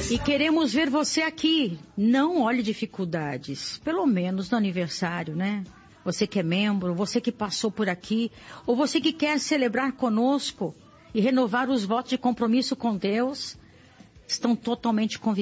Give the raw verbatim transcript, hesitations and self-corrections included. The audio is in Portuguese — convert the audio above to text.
E queremos ver você aqui. Não olhe dificuldades, pelo menos no aniversário, né? Você que é membro, você que passou por aqui, ou você que quer celebrar conosco e renovar os votos de compromisso com Deus, estão totalmente convidados.